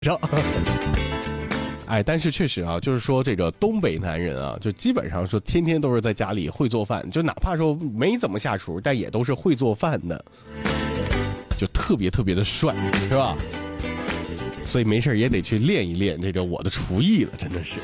上。哎，但是确实啊，就是说这个东北男人啊，就基本上说天天都是在家里会做饭，就哪怕说没怎么下厨，但也都是会做饭的，就特别特别的帅，是吧？所以没事也得去练一练这个我的厨艺了，真的是。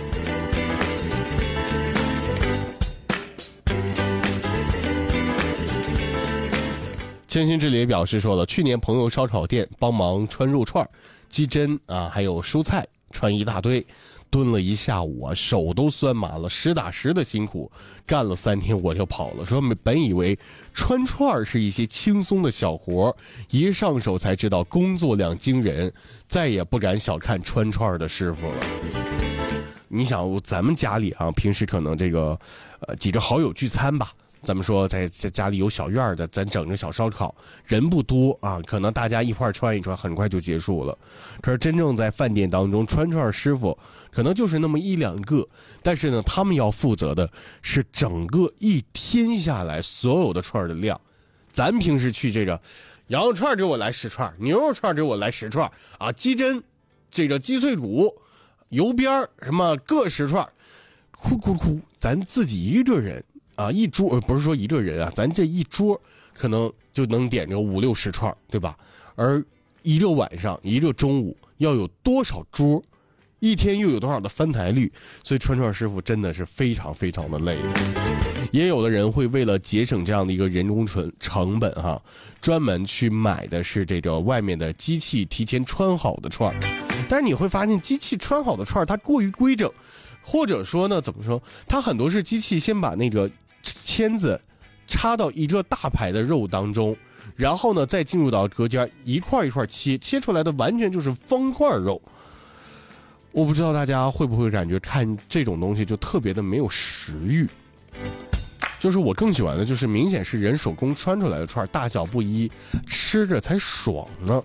千心之里也表示说了，去年朋友烧烤店帮忙穿肉串、鸡胗啊，还有蔬菜，穿一大堆，蹲了一下午啊，手都酸麻了，实打实的辛苦，干了3天我就跑了。说本以为穿串是一些轻松的小活，一上手才知道工作量惊人，再也不敢小看穿串的师傅了。你想咱们家里啊，平时可能这个几个好友聚餐吧，咱们说在家里有小院的，咱整个小烧烤，人不多啊，可能大家一块穿一穿，很快就结束了。可是真正在饭店当中，穿串师傅可能就是那么1-2个，但是呢，他们要负责的是整个一天下来所有的串的量。咱平时去这个羊肉串给我来10串，牛肉串给我来10串啊，鸡胗，这个鸡脆骨，油边什么各10串，哭，咱自己一个人。啊，一桌不是说一个人啊，咱这一桌可能就能点个50-60串，对吧？而一个晚上、一个中午要有多少桌，一天又有多少的翻台率，所以穿串师傅真的是非常非常的累。也有的人会为了节省这样的一个人工成本哈，专门去买的是这个外面的机器提前穿好的串，但是你会发现机器穿好的串它过于规整，或者说呢怎么说，它很多是机器先把那个签子插到一个大排的肉当中，然后呢再进入到隔间一块一块切出来的完全就是方块肉。我不知道大家会不会感觉看这种东西就特别的没有食欲，就是我更喜欢的就是明显是人手工穿出来的串，大小不一，吃着才爽呢。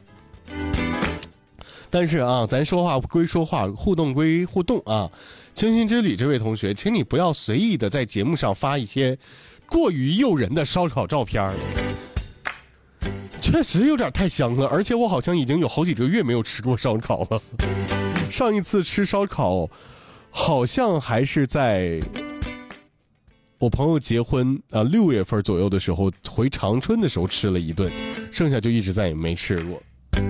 但是啊，咱说话归说话，互动归互动啊。清新之旅这位同学，请你不要随意的在节目上发一些过于诱人的烧烤照片，确实有点太香了，而且我好像已经有好几个月没有吃过烧烤了。上一次吃烧烤好像还是在我朋友结婚6月份左右的时候，回长春的时候吃了一顿，剩下就一直再也没吃过，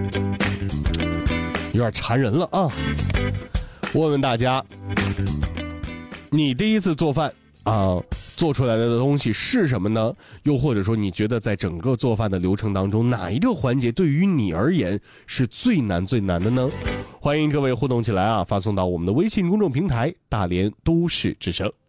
有点馋人了啊。问问大家，你第一次做饭做出来的东西是什么呢？又或者说你觉得在整个做饭的流程当中，哪一个环节对于你而言是最难的呢？欢迎各位互动起来啊，发送到我们的微信公众平台大连都市之声。